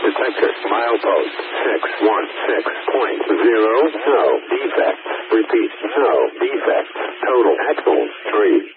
detector. Milepost 616.0. No defects. Repeat, no defects. Total axles 3.